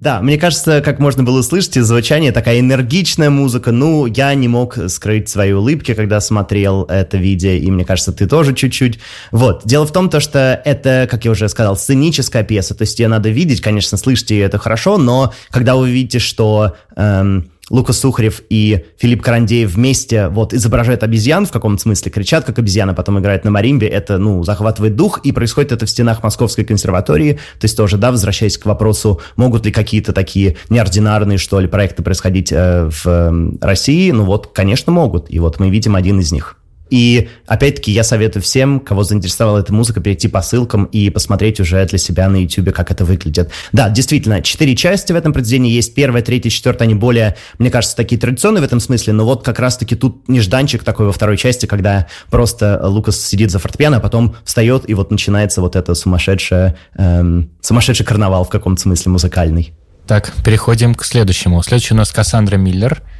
Да, мне кажется, как можно было услышать из звучания, такая энергичная музыка. Ну, я не мог скрыть свои улыбки, когда смотрел это видео, и мне кажется, ты тоже чуть-чуть. Вот, дело в том, что это, как я уже сказал, сценическая пьеса, то есть ее надо видеть, конечно, слышать ее это хорошо, но когда вы видите, что Лукас Сухарев и Филипп Карандеев вместе вот изображают обезьян в каком-то смысле, кричат как обезьяны, потом играют на маримбе, это, захватывает дух, и происходит это в стенах Московской консерватории, то есть тоже, возвращаясь к вопросу, могут ли какие-то такие неординарные, что ли, проекты происходить в России, конечно, могут, и вот мы видим один из них. И, опять-таки, я советую всем, кого заинтересовала эта музыка, перейти по ссылкам и посмотреть уже для себя на YouTube, как это выглядит. Да, действительно, 4 части в этом произведении есть. 1, 3, 4, они более, мне кажется, такие традиционные в этом смысле, но вот как раз-таки тут нежданчик такой во 2 части, когда просто Лукас сидит за фортепиано, а потом встает, и вот начинается вот это сумасшедший карнавал в каком-то смысле музыкальный. Так, переходим к следующему. Следующий у нас Кассандра Миллер.